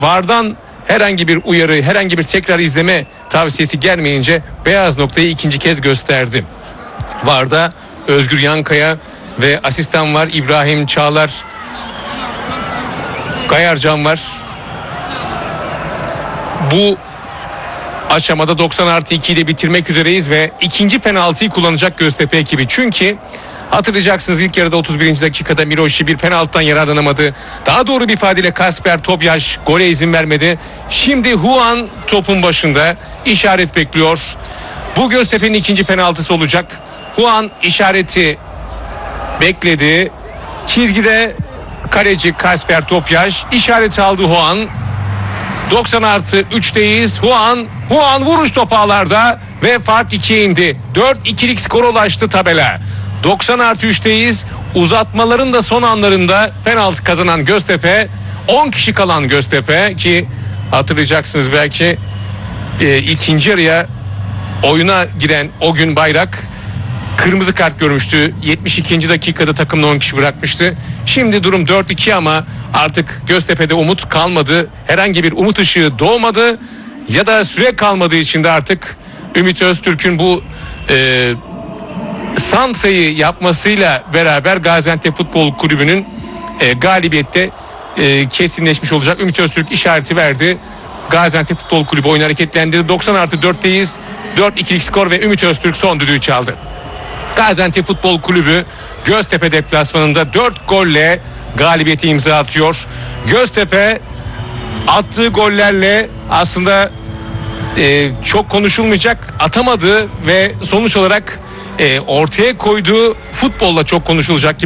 VAR'dan herhangi bir uyarı, herhangi bir tekrar izleme tavsiyesi gelmeyince beyaz noktayı ikinci kez gösterdi. VAR'da Özgür Yankaya ve asistan var, İbrahim Çağlar Gayarcan var. Bu aşamada 90+2 ile bitirmek üzereyiz ve ikinci penaltıyı kullanacak Göztepe ekibi. Çünkü hatırlayacaksınız, ilk yarıda 31. dakikada Miroşi bir penaltıdan yararlanamadı. Daha doğru bir ifadeyle Kasper Topyaş gole izin vermedi. Şimdi Huan topun başında işaret bekliyor. Bu Göztepe'nin ikinci penaltısı olacak. Huan işareti bekledi. Çizgide kaleci Kasper Topyaş işareti aldı Huan. 90+3'teyiz. Huan vuruş topu ağlarda ve fark 2'ye indi. 4-2'lik skora ulaştı tabela. 90+3'teyiz. Uzatmaların da son anlarında penaltı kazanan Göztepe, 10 kişi kalan Göztepe ki hatırlayacaksınız belki ikinci yarıya oyuna giren o gün Bayrak kırmızı kart görmüştü. 72. dakikada takımda 10 kişi bırakmıştı. Şimdi durum 4-2 ama artık Göztepe'de umut kalmadı. Herhangi bir umut ışığı doğmadı ya da süre kalmadığı için de artık Ümit Öztürk'ün bu santrayı yapmasıyla beraber Gaziantep Futbol Kulübü'nün galibiyette kesinleşmiş olacak. Ümit Öztürk işareti verdi. Gaziantep Futbol Kulübü oyunu hareketlendirdi. 90+4'teyiz. 4-2'lik skor ve Ümit Öztürk son düdüğü çaldı. Gaziantep Futbol Kulübü Göztepe deplasmanında 4 golle galibiyeti imza atıyor. Göztepe attığı gollerle aslında çok konuşulmayacak, atamadığı ve sonuç olarak ortaya koyduğu futbolla çok konuşulacak gibi.